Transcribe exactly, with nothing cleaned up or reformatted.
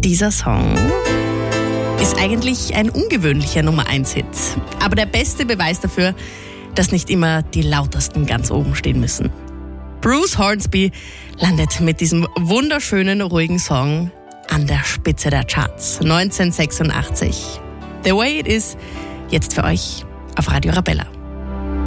Dieser Song ist eigentlich ein ungewöhnlicher Nummer eins Hit. Aber der beste Beweis dafür, dass nicht immer die Lautesten ganz oben stehen müssen. Bruce Hornsby landet mit diesem wunderschönen, ruhigen Song an der Spitze der Charts. neunzehnhundertsechsundachtzig. The Way It Is, jetzt für euch auf Radio Arabella.